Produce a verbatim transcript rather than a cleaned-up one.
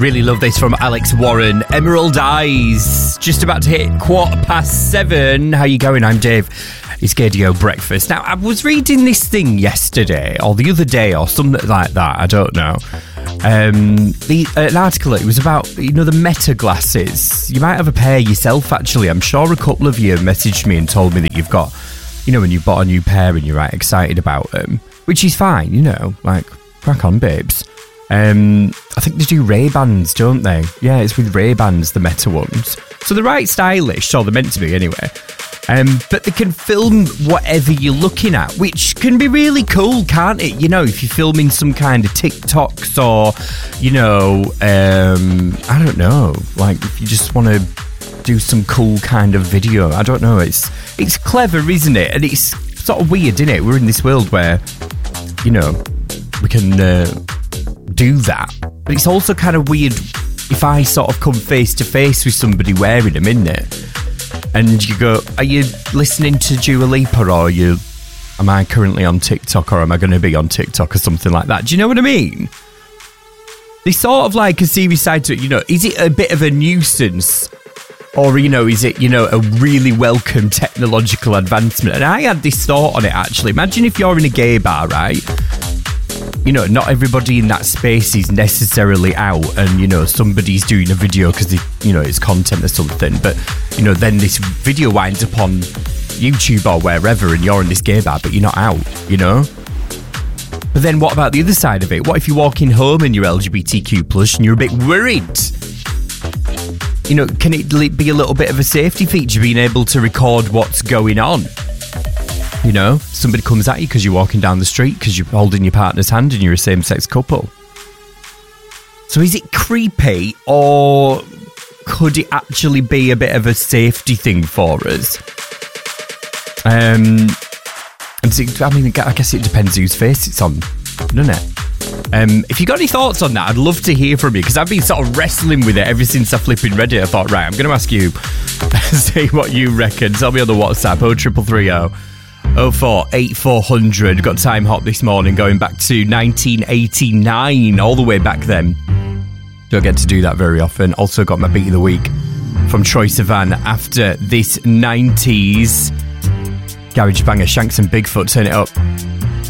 Really love this from Alex Warren. Emerald Eyes. Just about to hit quarter past seven. How you going? I'm Dave. It's Gaydio Breakfast. Now, I was reading this thing yesterday, or the other day, or something like that. I don't know. Um, the uh, an article, it was about, you know, the Meta glasses. You might have a pair yourself, actually. I'm sure a couple of you messaged me and told me that you've got, you know, when you've bought a new pair and you're right excited about them, which is fine, you know, like, crack on, babes. Um, I think they do Ray-Bans, don't they? Yeah, it's with Ray-Bans, the Meta ones. So they're right stylish, or they're meant to be anyway. Um, but they can film whatever you're looking at, which can be really cool, can't it? You know, if you're filming some kind of TikToks or, you know, um, I don't know, like if you just want to do some cool kind of video. I don't know, it's it's clever, isn't it? And it's sort of weird, isn't it? We're in this world where, you know, we can... Uh, do that, but it's also kind of weird if I sort of come face to face with somebody wearing them, isn't it? And you go, are you listening to Dua Lipa, or are you, am I currently on TikTok, or am I going to be on TikTok, or something like that? Do you know what I mean? There's sort of like a serious side to it, you know. Is it a bit of a nuisance, or, you know, is it, you know, a really welcome technological advancement? And I had this thought on it, actually. Imagine if you're in a gay bar, right? You know, not everybody in that space is necessarily out, and, you know, somebody's doing a video because, you know, it's content or something, but, you know, then this video winds up on YouTube or wherever, and you're in this gay bar, but you're not out, you know? But then what about the other side of it? What if you're walking home and you're L G B T Q plus and you're a bit worried? You know, can it be a little bit of a safety feature, being able to record what's going on? You know, somebody comes at you because you're walking down the street because you're holding your partner's hand and you're a same-sex couple. So is it creepy, or could it actually be a bit of a safety thing for us? Um, and so, I mean, I guess it depends whose face it's on, doesn't it? Um, if you got any thoughts on that, I'd love to hear from you, because I've been sort of wrestling with it ever since I flipping read it. I thought, right, I'm going to ask you, see what you reckon. Tell me on the WhatsApp, oh triple three oh. oh four eight four hundred. Got time hop this morning going back to nineteen eighty-nine, all the way back then. Don't get to do that very often. Also got my beat of the week from Troye Sivan after this nineties garage banger, Shanks and Bigfoot. Turn it up.